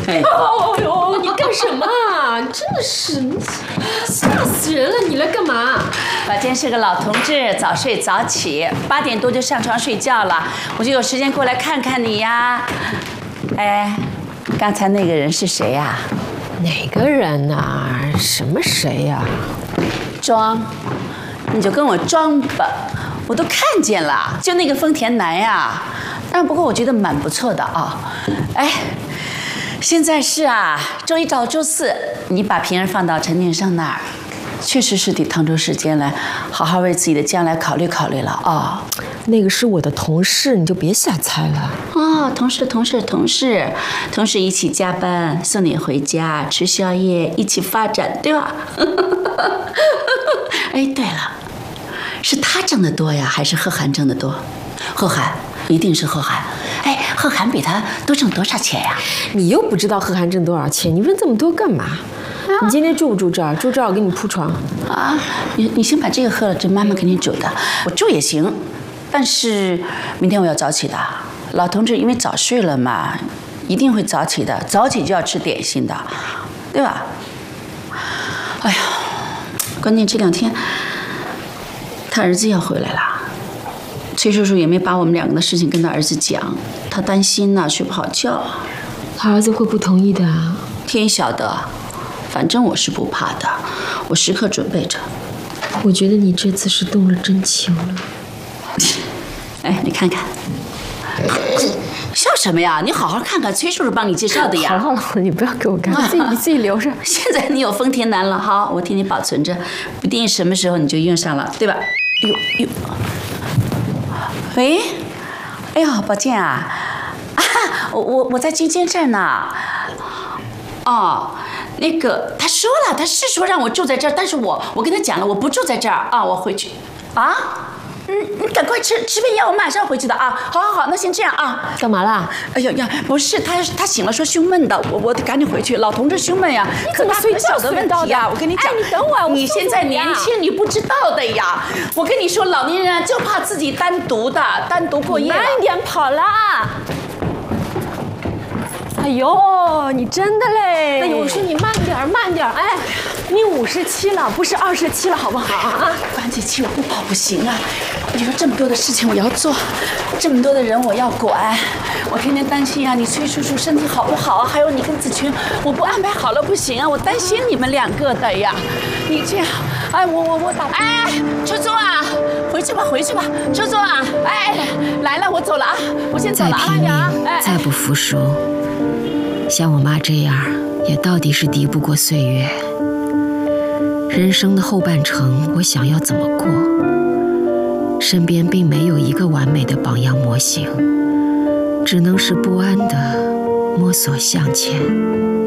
哎呦，你干什么啊？真的是吓死人了！你来干嘛？ 我今天是个老同志，早睡早起，8点多就上床睡觉了，我就有时间过来看看你呀。哎，刚才那个人是谁呀？ 哪个人啊？什么谁呀？ 装，你就跟我装吧，我都看见了，就那个丰田男呀。但不过我觉得蛮不错的啊。哎，现在是啊，周一到周四，你把平儿放到陈先生那儿，确实是得腾出时间来，好好为自己的将来考虑考虑了啊。 那个是我的同事，你就别瞎猜了。 哦，同事一起加班，送你回家，吃宵夜，一起发展，对吧？哎，对了，是他挣得多呀，还是贺涵挣得多？贺涵，一定是贺涵。哎，贺涵比他多挣多少钱呀？ 你又不知道贺涵挣多少钱，你问这么多干嘛？你今天住不住这儿？住这儿我给你铺床。 啊，你先把这个喝了，这妈妈给你煮的，我住也行。但是明天我要早起的，老同志因为早睡了嘛，一定会早起的，早起就要吃点心的，对吧？哎呀，关键这2天他儿子要回来了，崔叔叔也没把我们2个的事情跟他儿子讲，他担心呢，睡不好觉。 他儿子会不同意的啊？ 天晓得，反正我是不怕的，我时刻准备着。 我觉得你这次是动了真情了。 哎，你看看，笑什么呀？你好好看看，崔叔叔帮你介绍的呀。 好了，你不要给我看，你自己留着。 现在你有丰田男了，好，我替你保存着，不定什么时候你就用上了，对吧？哟，喂，哎呦，宝剑啊，我在金坚这儿呢。哦，那个他说了，他是说让我住在这儿，但是我跟他讲了，我不住在这儿啊，我回去啊。你赶快吃饭药，我马上回去的啊！好，那先这样啊。 干嘛啦？ 哎呀，不是他醒了说胸闷的，我得赶紧回去。老同志胸闷呀， 你怎么睡觉的问题呀？我跟你讲， 哎，你等我， 你现在年轻，你不知道的呀。我跟你说，老年人就怕自己单独过夜。 慢点跑啦！哎呦，你真的嘞！哎呦，我说你慢点，哎，你57了，不是27了，好不好啊？ 关节期我不跑不行啊！你说这么多的事情我要做，这么多的人我要管，我天天担心啊，你崔叔叔身体好不好啊？还有你跟子群，我不安排好了不行啊！我担心你们2个的呀！你这样，哎，我打，哎，周周啊，回去吧，周周啊，哎，来了，我走了啊，我先走了啊， 再拼命，再不服输。像我妈这样，也到底是敌不过岁月。人生的后半程，我想要怎么过？身边并没有一个完美的榜样模型，只能是不安地摸索向前。